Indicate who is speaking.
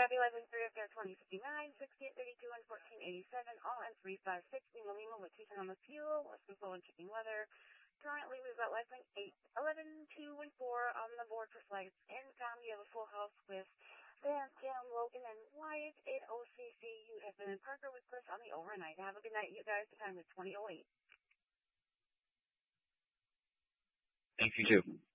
Speaker 1: Copy 11-3, Air 2059, 6832 and 1487, all M356, Lima Lima with 210 on the fuel, Western Flow and checking weather. Currently, we've got lifeline 8, 11, 2, and 4 on the board for flights income. You have a full house with Vance, Jam, Logan, and Wyatt in OCC. You have been in Parker with Chris on the overnight. Have a good night, you guys. The time is 20:08.
Speaker 2: Thank you, too.